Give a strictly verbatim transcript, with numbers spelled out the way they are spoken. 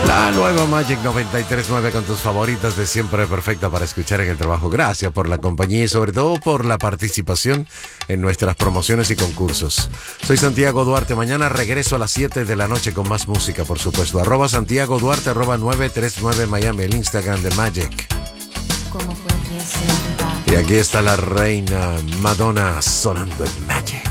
La nueva Magic noventa y tres punto nueve con tus favoritas de siempre, perfecta para escuchar en el trabajo. Gracias por la compañía y sobre todo por la participación en nuestras promociones y concursos. Soy Santiago Duarte. Mañana regreso a las siete de la noche con más música, por supuesto. Arroba Santiago Duarte, arroba nueve tres nueve Miami, el Instagram de Magic. Y aquí está la reina Madonna sonando en Magic.